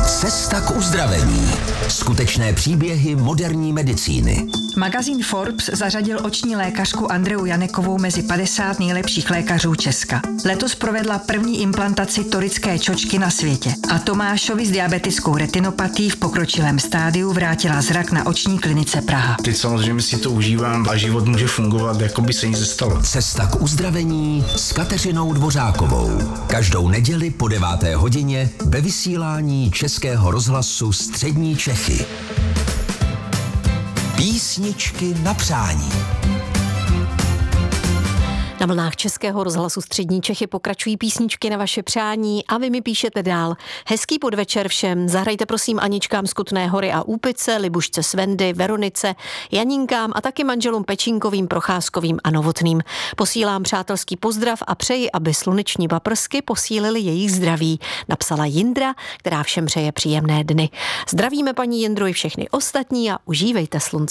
Cesta k uzdravení. Skutečné příběhy moderní medicíny. Magazín Forbes zařadil oční lékařku Andreu Janekovou mezi 50 nejlepších lékařů Česka. Letos provedla první implantaci torické čočky na světě a Tomášovi s diabetickou retinopatií v pokročilém stádiu vrátila zrak na oční klinice Praha. Teď samozřejmě si to užívám a život může fungovat, jako by se nic nestalo. Cesta k uzdravení s Kateřinou Dvořákovou. Každou neděli po 9. hodině ve vysílání Českého rozhlasu Střední Čechy. Písničky na přání. Na vlnách Českého rozhlasu Střední Čechy pokračují písničky na vaše přání a vy mi píšete dál. Hezký podvečer všem. Zahrajte prosím Aničkám z Kutné Hory a Úpice, Libušce z Vendy, Veronice, Janinkám a taky manželům Pečínkovým, Procházkovým a Novotným. Posílám přátelský pozdrav a přeji, aby sluneční paprsky posílily jejich zdraví. Napsala Jindra, která všem přeje příjemné dny. Zdravíme paní Jindru i všechny ostatní a užívejte slunce.